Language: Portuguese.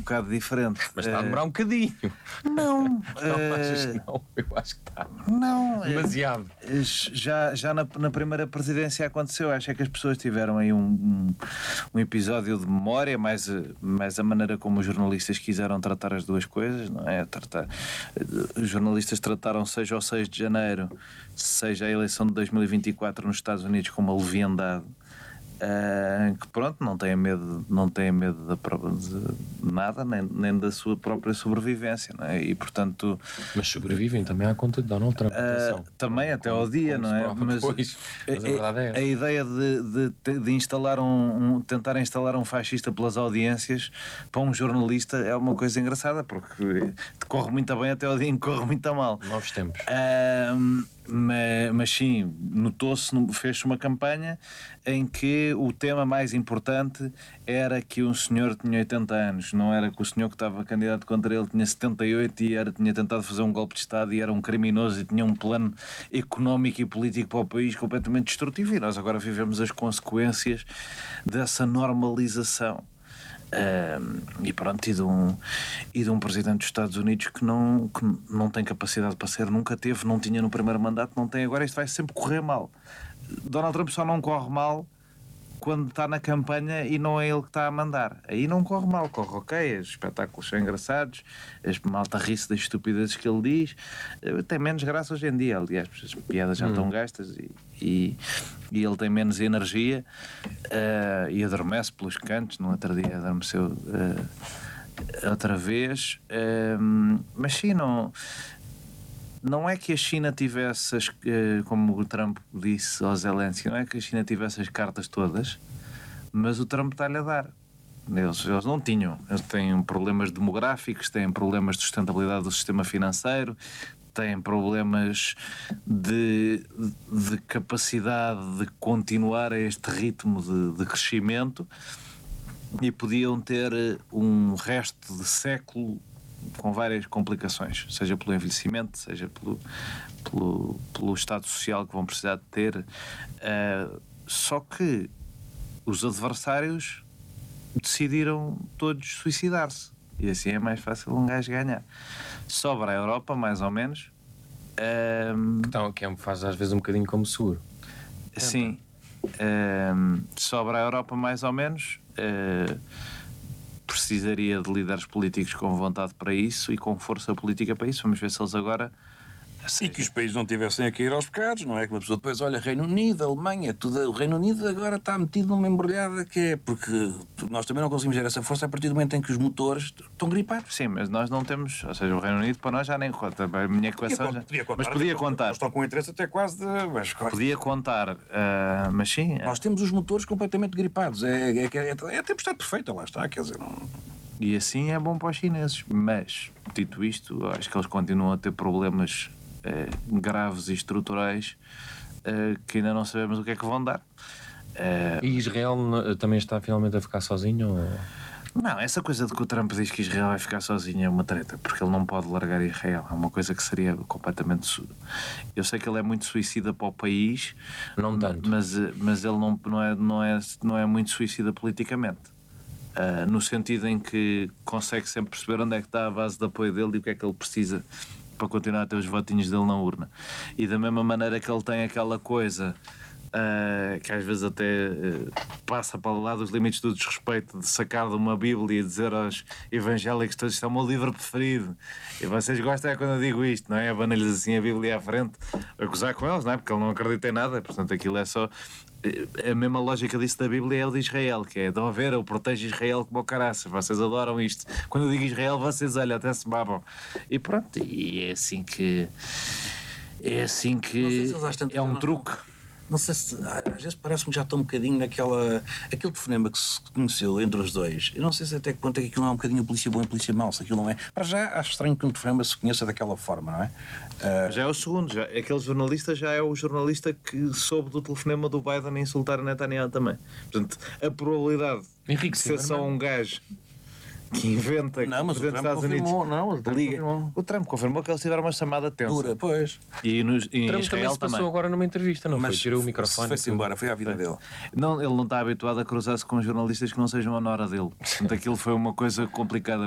bocado diferente. Mas está a demorar um bocadinho. Não. Não, achas que não? Eu acho que está. Não. Demasiado. Já na primeira presidência aconteceu. Acho que as pessoas tiveram aí um episódio de memória, mais a maneira como os jornalistas quiseram tratar as duas coisas, não é? Os jornalistas trataram seja o 6 de janeiro, seja a eleição de 2024 nos Estados Unidos como uma leviandade. Que pronto, não têm medo de nada, nem da sua própria sobrevivência, não é? E portanto... Mas sobrevivem também à conta de Donald Trump. Também até ao dia, não é? Mas a verdade é a ideia de instalar tentar instalar um fascista pelas audiências para um jornalista é uma coisa engraçada, porque corre muito bem até ao dia em que corre muito mal. Novos tempos. Mas sim, notou-se, fez-se uma campanha em que o tema mais importante era que um senhor tinha 80 anos, não era que o senhor que estava candidato contra ele tinha 78 e tinha tentado fazer um golpe de Estado e era um criminoso e tinha um plano económico e político para o país completamente destrutivo, e nós agora vivemos as consequências dessa normalização. E pronto, e de um presidente dos Estados Unidos que não tem capacidade para ser, nunca teve, não tinha no primeiro mandato, não tem agora, isto vai sempre correr mal. Donald Trump só não corre mal quando está na campanha e não é ele que está a mandar. Aí não corre mal, corre ok, os espetáculos são engraçados, as malta ri-se das estupidezes que ele diz, tem menos graça hoje em dia, aliás, as piadas já estão gastas e ele tem menos energia e adormece pelos cantos. No outro dia adormeceu outra vez, mas sim, não é que a China tivesse, como o Trump disse ao Zelensky, não é que a China tivesse as cartas todas, mas o Trump está-lhe a dar. Eles não tinham. Eles têm problemas demográficos, têm problemas de sustentabilidade do sistema financeiro, têm problemas de capacidade de continuar a este ritmo de crescimento, e podiam ter um resto de século com várias complicações, seja pelo envelhecimento, seja pelo estado social que vão precisar de ter. Só que os adversários decidiram todos suicidar-se, e assim é mais fácil um gajo ganhar. Sobra a Europa, mais ou menos. Que faz às vezes um bocadinho como seguro. Sim. Sobra a Europa, mais ou menos. Precisaria de líderes políticos com vontade para isso e com força política para isso. Vamos ver se eles agora... E que os países não tivessem a cair aos pecados, não é? Que uma pessoa depois olha, Reino Unido, Alemanha, tudo, o Reino Unido agora está metido numa embrulhada que é porque nós também não conseguimos gerar essa força a partir do momento em que os motores estão gripados. Sim, mas nós não temos, ou seja, o Reino Unido para nós já nem conta. A minha equação podia contar. Nós estão com interesse até quase de... Podia contar, mas sim... Nós temos os motores completamente gripados. É a tempestade perfeita, lá está, quer dizer... Não... E assim é bom para os chineses. Mas, dito isto, acho que eles continuam a ter problemas graves e estruturais que ainda não sabemos o que é que vão dar. E Israel também está finalmente a ficar sozinho? Ou... Não, essa coisa de que o Trump diz que Israel vai ficar sozinho é uma treta, porque ele não pode largar Israel. É uma coisa que seria completamente... Eu sei que ele é muito suicida para o país, não tanto, mas ele não é muito suicida politicamente. No sentido em que consegue sempre perceber onde é que está a base de apoio dele e o que é que ele precisa para continuar a ter os votinhos dele na urna. E da mesma maneira que ele tem aquela coisa que às vezes até passa para lá dos limites do desrespeito, de sacar de uma Bíblia e dizer aos evangélicos todos: isto é o meu livro preferido e vocês gostam é quando eu digo isto, não é? Abanem-lhes assim a Bíblia à frente, a gozar com eles, não é? Porque ele não acredita em nada, portanto aquilo é só... A mesma lógica disso da Bíblia é o de Israel, que é: estão a ver, eu protejo Israel como o caraças, vocês adoram isto, quando eu digo Israel vocês, olha, até se babam. E pronto, e é assim que é um truque. Não sei se, às vezes parece-me que já estou um bocadinho aquele telefonema que se conheceu entre os dois. Eu não sei se até que ponto é que aquilo não é um bocadinho polícia bom e polícia mau, se aquilo não é. Para já acho estranho que um telefonema se conheça daquela forma, não é? Já é o segundo, aquele jornalista já é o jornalista que soube do telefonema do Biden insultar a Netanyahu também. Portanto, a probabilidade de ser só um gajo que inventa não, mas o Presidente dos Estados Unidos liga. O Trump confirmou que eles tiveram uma chamada tensa. Dura, pois. E em Trump Israel se passou agora numa entrevista, não mas foi? Tirou o microfone. Foi-se embora, foi à vida dele. Não, ele não está habituado a cruzar-se com jornalistas que não sejam a nora dele. Portanto, aquilo foi uma coisa complicada.